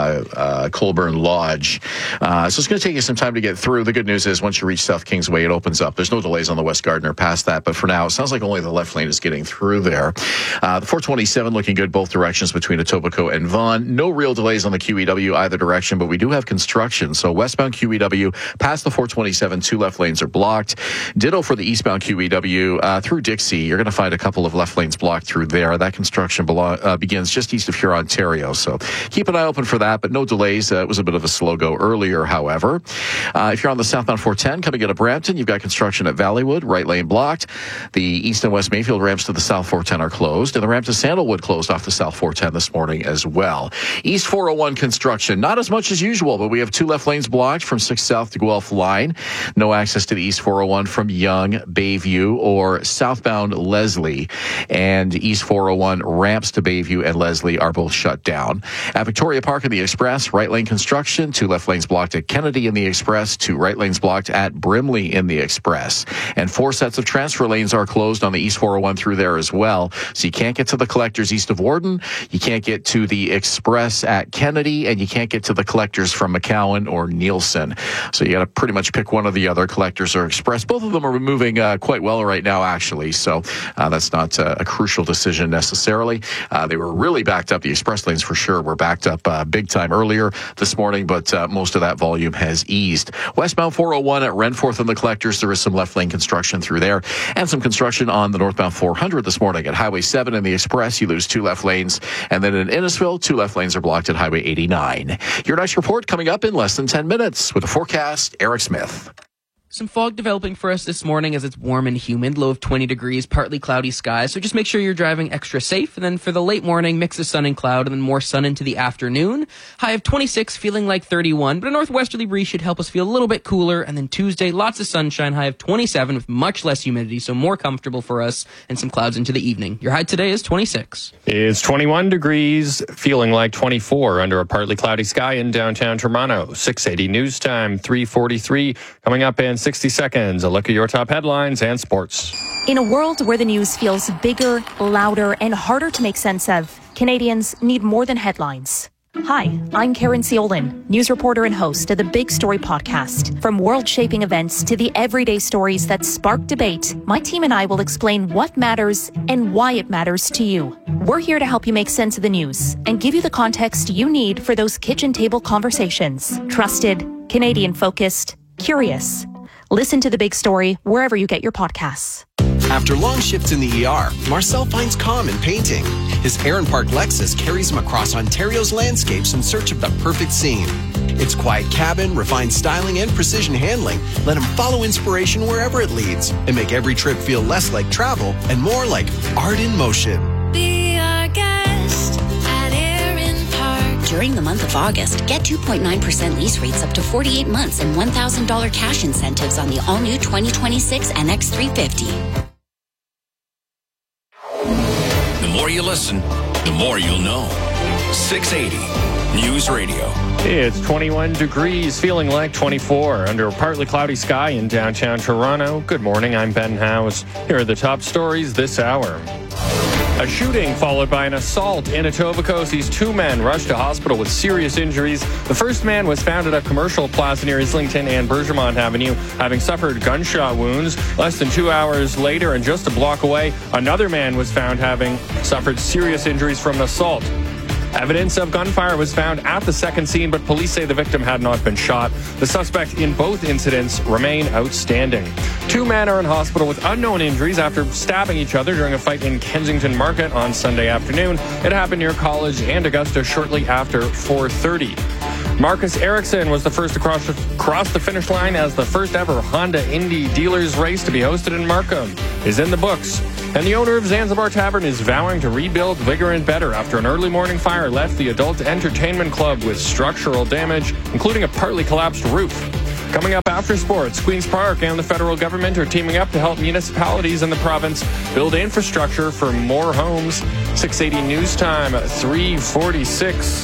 Colburn Lodge. So it's going to take you some time to get through. The good news is once you reach South Kingsway, it opens up. There's no delays on the West Gardner past that, but for now, it sounds like only the left lane is getting through there. The 427 looking good both directions between Etobicoke and Vaughan. No real delays on the QEW either direction, but we do have construction. So westbound QEW past the 427, 2 left lanes are blocked. Ditto for the eastbound QEW through Dixie. You're going to find a couple of left lanes blocked through there. That construction begins just east of Huron, Ontario. So keep an eye open for that, but no delays. It was a bit of a slow go earlier, however. If you're on the southbound 410 coming into Brampton, you've got construction at Valleywood, right lane blocked. The east and west Mayfield ramps to the south 410 are closed, and the ramp to Sandalwood closed off the south 410 this morning as well. East 401 construction, not as much as usual, but we have 2 left lanes blocked from 6 south to Guelph line. No access to the east 401 from Yonge, Bayview, or southbound Leslie. And east 401 ramps to Bayview and Leslie are both shut down. At Victoria Park in the Express, right lane construction, 2 left lanes blocked at Kennedy in the Express, 2 right lanes blocked at Brimley in the Express. And 4 sets of transfer lanes are closed on the East 401 through there as well. So you can't get to the collectors east of Warden, you can't get to the Express at Kennedy, and you can't get to the collectors from McCowan or Nielsen. So you got to pretty much pick one or the other, collectors or Express. Both of them are moving quite well right now, actually. So that's not a crucial decision necessarily. They were really backed up. The Express lanes for sure were backed up big time earlier this morning, but most of that volume has eased. Westbound 401 at Renforth and the collectors, there is some left lane construction through there, and some construction on the northbound 400 this morning. At Highway 7 in the Express, you lose 2 left lanes, and then in Innisfil, 2 left lanes are blocked at Highway 89. Your next report coming up in less than 10 minutes with a forecast, Eric Smith. Some fog developing for us this morning as it's warm and humid, low of 20 degrees, partly cloudy skies. So just make sure you're driving extra safe. And then for the late morning, mix of sun and cloud, and then more sun into the afternoon. High of 26, feeling like 31, but a northwesterly breeze should help us feel a little bit cooler. And then Tuesday, lots of sunshine, high of 27 with much less humidity, so more comfortable for us, and some clouds into the evening. Your high today is 26. It's 21 degrees, feeling like 24 under a partly cloudy sky in downtown Toronto. 680 News Time, 3:43. Coming up in 60 seconds, a look at your top headlines and sports. In a world where the news feels bigger, louder, and harder to make sense of, Canadians need more than headlines. Hi, I'm Karen Ciolin, news reporter and host of the Big Story podcast. From world-shaping events to the everyday stories that spark debate, my team and I will explain what matters and why it matters to you. We're here to help you make sense of the news and give you the context you need for those kitchen table conversations. Trusted, Canadian-focused, curious. Listen to The Big Story wherever you get your podcasts. After long shifts in the ER, Marcel finds calm in painting. His Heron Park Lexus carries him across Ontario's landscapes in search of the perfect scene. Its quiet cabin, refined styling, and precision handling let him follow inspiration wherever it leads and make every trip feel less like travel and more like art in motion. Be our guest at Heron Park. During the month of August, get 2.9% lease rates up to 48 months and $1,000 cash incentives on the all-new 2026 NX350. The more you listen, the more you'll know. 680 News Radio. It's 21 degrees, feeling like 24 under a partly cloudy sky in downtown Toronto. Good morning, I'm Ben Howes. Here are the top stories this hour. A shooting followed by an assault in Etobicoke. These two men rushed to hospital with serious injuries. The first man was found at a commercial plaza near Islington and Bergemont Avenue, having suffered gunshot wounds. Less than 2 hours later, and just a block away, another man was found having suffered serious injuries from an assault. Evidence of gunfire was found at the second scene, but police say the victim had not been shot. The suspect in both incidents remain outstanding. Two men are in hospital with unknown injuries after stabbing each other during a fight in Kensington Market on Sunday afternoon. It happened near College and Augusta shortly after 4:30. Marcus Ericsson was the first to cross the finish line as the first ever Honda Indy Dealers race to be hosted in Markham is in the books. And the owner of Zanzibar Tavern is vowing to rebuild bigger and better after an early morning fire left the adult entertainment club with structural damage, including a partly collapsed roof. Coming up after sports, Queen's Park and the federal government are teaming up to help municipalities in the province build infrastructure for more homes. 680 News Time, 3:46.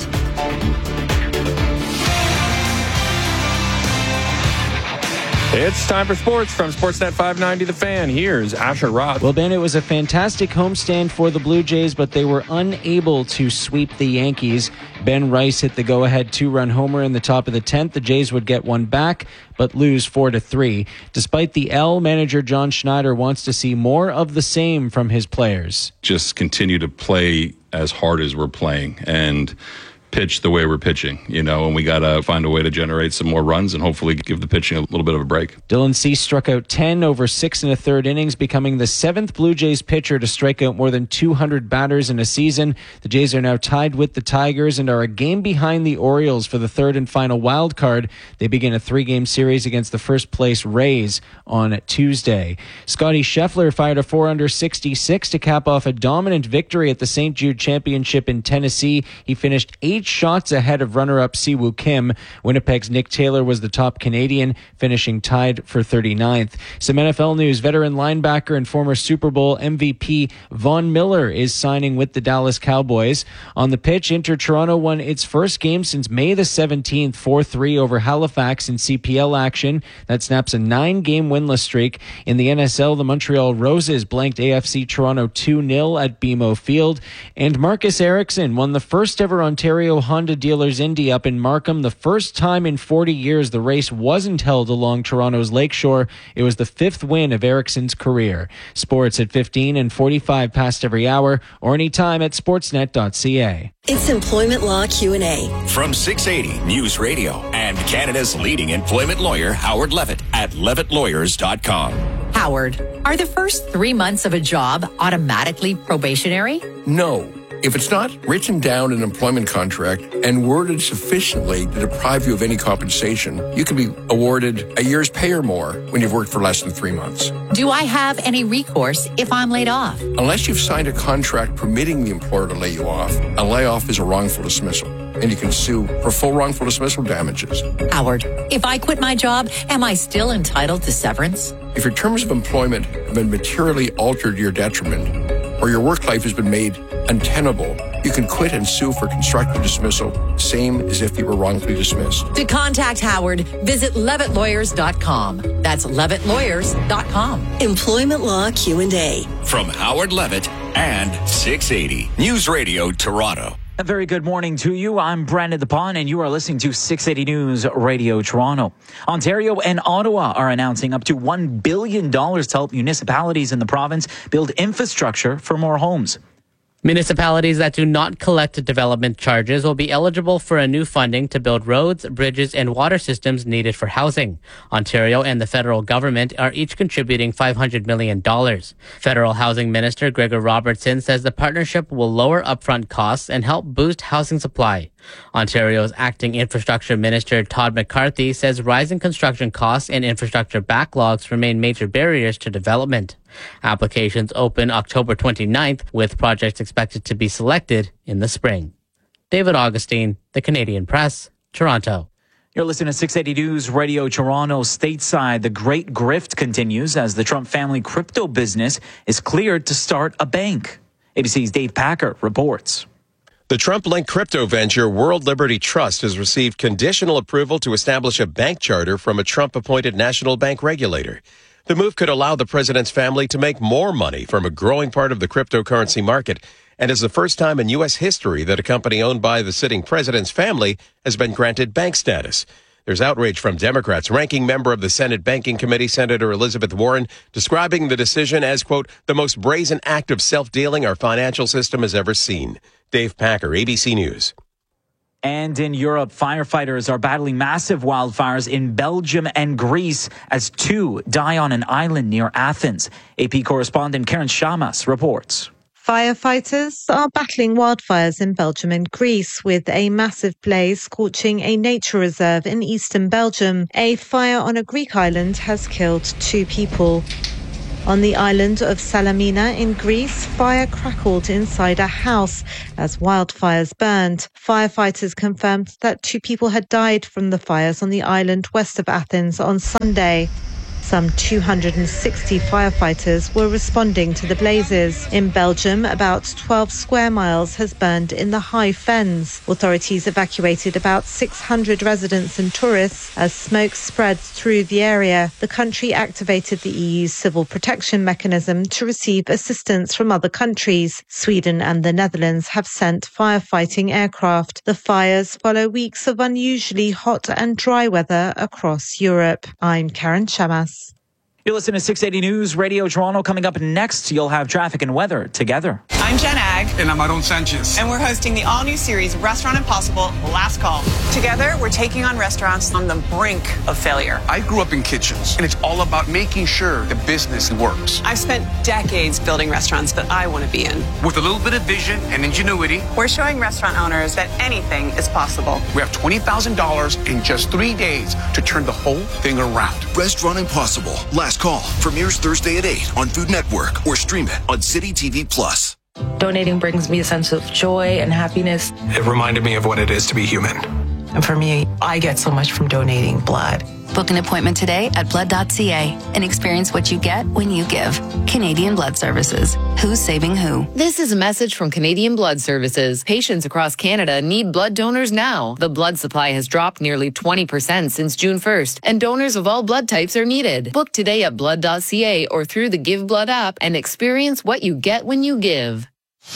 It's time for sports from Sportsnet 590 The Fan. Here's Asher Roth. Well, Ben, it was a fantastic homestand for the Blue Jays, but they were unable to sweep the Yankees. Ben Rice hit the go-ahead two-run homer in the top of the 10th. The Jays would get one back, but lose 4-3. Despite the L, manager John Schneider wants to see more of the same from his players. Just continue to play as hard as we're playing and pitch the way we're pitching, and we got to find a way to generate some more runs and hopefully give the pitching a little bit of a break. Dylan Cease struck out 10 over 6 1/3 innings, becoming the 7th Blue Jays pitcher to strike out more than 200 batters in a season. The Jays are now tied with the Tigers and are a game behind the Orioles for the third and final wild card. They begin a 3-game series against the first-place Rays on Tuesday. Scotty Scheffler fired a 4-under 66 to cap off a dominant victory at the St. Jude Championship in Tennessee. He finished 8 shots ahead of runner-up Siwoo Kim. Winnipeg's Nick Taylor was the top Canadian, finishing tied for 39th. Some NFL news: veteran linebacker and former Super Bowl MVP Von Miller is signing with the Dallas Cowboys. On the pitch, Inter Toronto won its first game since May the 17th, 4-3 over Halifax in CPL action. That snaps a 9-game winless streak. In the NSL, the Montreal Roses blanked AFC Toronto 2-0 at BMO Field. And Marcus Ericsson won the first ever Ontario Honda Dealers Indy up in Markham. The first time in 40 years the race wasn't held along Toronto's Lakeshore. It was the 5th win of Ericsson's career. Sports at 15 and 45 past every hour or anytime at sportsnet.ca. It's Employment Law Q&A. From 680 News Radio and Canada's leading employment lawyer, Howard Levitt at levittlawyers.com. Howard, are the first 3 months of a job automatically probationary? No. If it's not written down in an employment contract and worded sufficiently to deprive you of any compensation, you can be awarded a year's pay or more when you've worked for less than 3 months. Do I have any recourse if I'm laid off? Unless you've signed a contract permitting the employer to lay you off, a layoff is a wrongful dismissal, and you can sue for full wrongful dismissal damages. Howard, if I quit my job, am I still entitled to severance? If your terms of employment have been materially altered to your detriment, or your work life has been made untenable, you can quit and sue for constructive dismissal, same as if you were wrongfully dismissed. To contact Howard, visit levittlawyers.com. That's levittlawyers.com. Employment Law Q&A. From Howard Levitt and 680 News Radio Toronto. A very good morning to you. I'm Brandon DePon, and you are listening to 680 News Radio Toronto. Ontario and Ottawa are announcing up to $1 billion to help municipalities in the province build infrastructure for more homes. Municipalities that do not collect development charges will be eligible for a new funding to build roads, bridges, and water systems needed for housing. Ontario and the federal government are each contributing $500 million. Federal Housing Minister Gregor Robertson says the partnership will lower upfront costs and help boost housing supply. Ontario's acting infrastructure minister Todd McCarthy says rising construction costs and infrastructure backlogs remain major barriers to development. Applications open October 29th, with projects expected to be selected in the spring. David Augustine, The Canadian Press, Toronto. You're listening to 680 News Radio Toronto. Stateside, the great grift continues as the Trump family crypto business is cleared to start a bank. ABC's Dave Packer reports. The Trump-linked crypto venture World Liberty Trust has received conditional approval to establish a bank charter from a Trump-appointed national bank regulator. The move could allow the president's family to make more money from a growing part of the cryptocurrency market, and is the first time in U.S. history that a company owned by the sitting president's family has been granted bank status. There's outrage from Democrats. Ranking member of the Senate Banking Committee, Senator Elizabeth Warren, describing the decision as, quote, the most brazen act of self-dealing our financial system has ever seen. Dave Packer, ABC News. And in Europe, firefighters are battling massive wildfires in Belgium and Greece as 2 die on an island near Athens. AP correspondent Karen Shamas reports. Firefighters are battling wildfires in Belgium and Greece, with a massive blaze scorching a nature reserve in eastern Belgium. A fire on a Greek island has killed 2 people. On the island of Salamina in Greece, fire crackled inside a house as wildfires burned. Firefighters confirmed that 2 people had died from the fires on the island west of Athens on Sunday. Some 260 firefighters were responding to the blazes. In Belgium, about 12 square miles has burned in the high fens. Authorities evacuated about 600 residents and tourists as smoke spread through the area. The country activated the EU's civil protection mechanism to receive assistance from other countries. Sweden and the Netherlands have sent firefighting aircraft. The fires follow weeks of unusually hot and dry weather across Europe. I'm Karen Shamas. You're listening to 680 News Radio Toronto. Coming up next, you'll have traffic and weather together. I'm Jen Ag. And I'm Aaron Sanchez. And we're hosting the all-new series Restaurant Impossible, Last Call. Together, we're taking on restaurants on the brink of failure. I grew up in kitchens, and it's all about making sure the business works. I've spent decades building restaurants that I want to be in. With a little bit of vision and ingenuity, we're showing restaurant owners that anything is possible. We have $20,000 in just 3 days to turn the whole thing around. Restaurant Impossible, Last Call, premieres Thursday at 8 on Food Network or stream it on City TV Plus. Donating brings me a sense of joy and happiness. It reminded me of what it is to be human. And for me, I get so much from donating blood. Book an appointment today at blood.ca and experience what you get when you give. Canadian Blood Services. Who's saving who? This is a message from Canadian Blood Services. Patients across Canada need blood donors now. The blood supply has dropped nearly 20% since June 1st, and donors of all blood types are needed. Book today at blood.ca or through the Give Blood app and experience what you get when you give.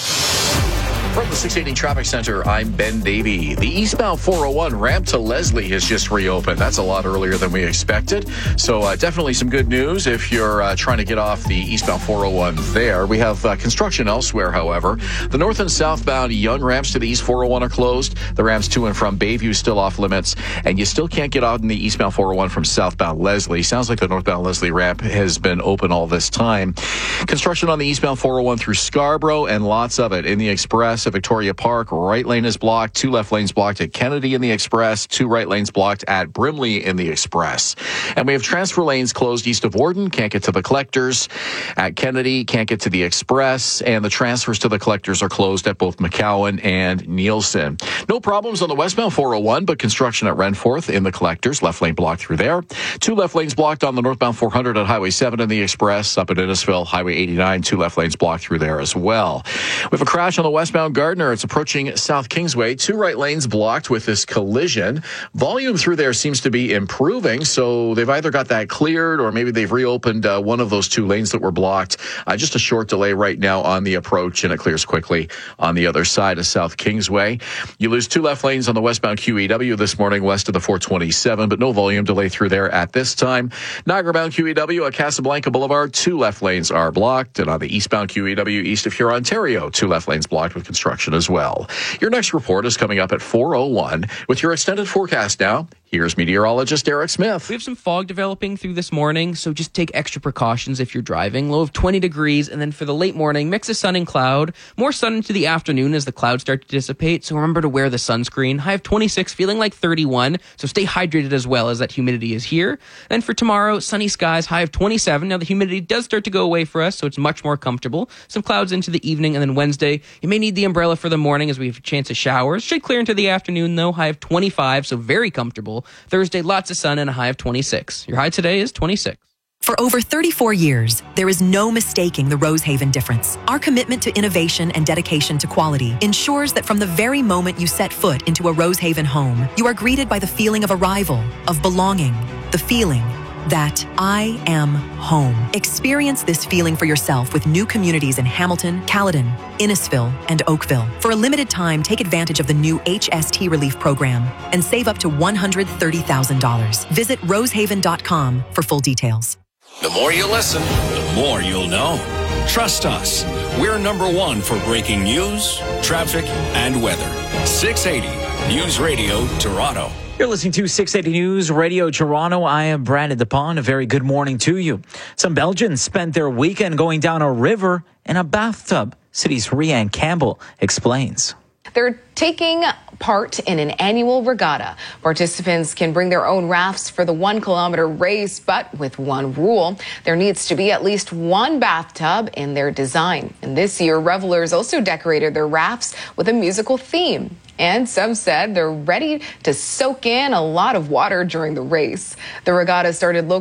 From the 680 Traffic Center, I'm Ben Davey. The eastbound 401 ramp to Leslie has just reopened. That's a lot earlier than we expected. So definitely some good news if you're trying to get off the eastbound 401 there. We have construction elsewhere, however. The north and southbound Yonge ramps to the east 401 are closed. The ramps to and from Bayview still off limits. And you still can't get out in the eastbound 401 from southbound Leslie. Sounds like the northbound Leslie ramp has been open all this time. Construction on the eastbound 401 through Scarborough and lots of it in the Express at Victoria Park. Right lane is blocked. 2 left lanes blocked at Kennedy in the Express. 2 right lanes blocked at Brimley in the Express. And we have transfer lanes closed east of Warden. Can't get to the Collectors. At Kennedy, can't get to the Express. And the transfers to the Collectors are closed at both McCowan and Nielsen. No problems on the westbound 401, but construction at Renforth in the Collectors. Left lane blocked through there. 2 left lanes blocked on the northbound 400 at Highway 7 in the Express. Up at Innisfil, Highway 89, 2 left lanes blocked through there as well. We have a crash on the westbound Mount Gardner, it's approaching South Kingsway. 2 right lanes blocked with this collision. Volume through there seems to be improving, so they've either got that cleared or maybe they've reopened one of those 2 lanes that were blocked. Just a short delay right now on the approach, and it clears quickly on the other side of South Kingsway. You lose 2 left lanes on the westbound QEW this morning west of the 427, but no volume delay through there at this time. Niagara-bound QEW at Casablanca Boulevard, 2 left lanes are blocked, and on the eastbound QEW east of Huron, Ontario, 2 left lanes blocked with construction as well. Your next report is coming up at 4:01 with your extended forecast now. Here's meteorologist Eric Smith. We have some fog developing through this morning, so just take extra precautions if you're driving. Low of 20 degrees, and then for the late morning, mix of sun and cloud. More sun into the afternoon as the clouds start to dissipate, so remember to wear the sunscreen. High of 26, feeling like 31, so stay hydrated as well as that humidity is here. Then for tomorrow, sunny skies, high of 27. Now the humidity does start to go away for us, so it's much more comfortable. Some clouds into the evening, and then Wednesday, you may need the umbrella for the morning as we have a chance of showers. Should clear into the afternoon, though, high of 25, so very comfortable. Thursday, lots of sun and a high of 26. Your high today is 26. For over 34 years, there is no mistaking the Rosehaven difference. Our commitment to innovation and dedication to quality ensures that from the very moment you set foot into a Rosehaven home, you are greeted by the feeling of arrival, of belonging, the feeling that I am home. Experience this feeling for yourself with new communities in Hamilton, Caledon, Innisfil, and Oakville. For a limited time, take advantage of the new HST Relief Program and save up to $130,000. Visit rosehaven.com for full details. The more you listen, the more you'll know. Trust us. We're number 1 for breaking news, traffic, and weather. 680 News Radio Toronto. You're listening to 680 News Radio Toronto. I am Brandon DePon. A very good morning to you. Some Belgians spent their weekend going down a river in a bathtub. City's Rianne Campbell explains. They're taking part in an annual regatta. Participants can bring their own rafts for the 1 kilometer race, but with one rule. There needs to be at least 1 bathtub in their design. And this year, revelers also decorated their rafts with a musical theme. And some said they're ready to soak in a lot of water during the race. The regatta started locally